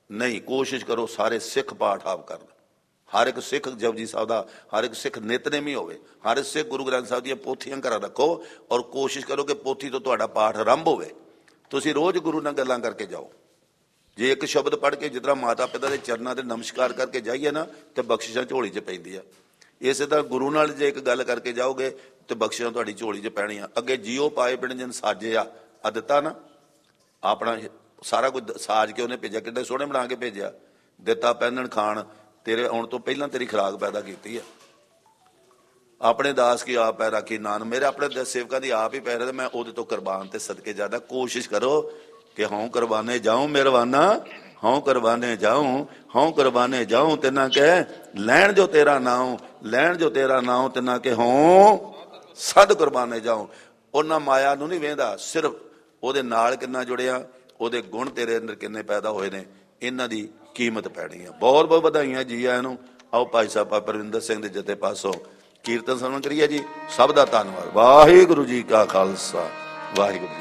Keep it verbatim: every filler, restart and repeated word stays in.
नहीं, कोशिश करो सारे सिख पाठ आप कर, हर एक सिख जपजी साहब का, हर एक सिख नितनेमी हो, हर एक सिख गुरु ग्रंथ साहब दी पोथियां घर रखो और कोशिश करो कि पोथी तो तुहाडा पाठ आरंभ होवे। तुसीं रोज़ गुरु नाल गल्लां करके जाओ। जे एक शब्द पढ़ के जितना माता पिता के चरणों से नमस्कार करके जाइए ना तो बख्शिशां झोली च पैंदी है। इस तरह गुरु नाल जे एक गल करके जाओगे तो बख्शिशां तुहाडी झोली च पैणियां। अगे जियो पाए पिंड जिन साजे आ दिता ना, अपना सारा कुछ साज के उन्हें भेजा, कितने सोहने बना के भेजा, दिता पहनण खाण, तेरे आउण तो पहला तेरी खुराक पैदा की है। अपने दास की आप पैर रखी नान, मेरे अपने सेवकों की आप ही पैर है, मैं उहदे तो कुरबान ते सदके जादा। कोशिश करो कि हूँ कुरबाने जाऊँ मेहरबाना, हूँ कुरबाने जाऊँ, हूँ कुरबाने जाऊँ, तिना कह लैण जो तेरा नाम, लैण जो तेरा नाम, तिना के हूँ सद कुरबाने जाऊँ। उन्हां माया नूं नहीं वेंदा, सिर्फ उहदे नाल किन्ना जुड़िया, उहदे गुण तेरे अंदर किन्ने पैदा होए ने, इन्हां दी कीमत पैनी है। बहुत बहुत बधाइयां जी आयां नूं। आओ भाई साहब परविंदर सिंह दे जथे पासों कीर्तन सरवण करिए जी। सब दा धन्नवाद। वाहिगुरू जी का खालसा, वाहिगुरू जी।